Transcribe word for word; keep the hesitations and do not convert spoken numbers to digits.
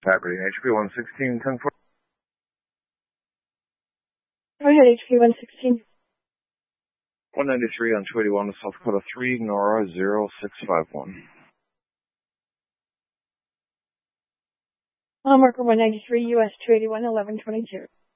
Property H P one sixteen, ten four. Go ahead, H P one sixteen. one ninety-three on two eighty-one, South Dakota three, Nora zero six five one. Mile marker one ninety-three, U S two eighty-one, eleven twenty-two.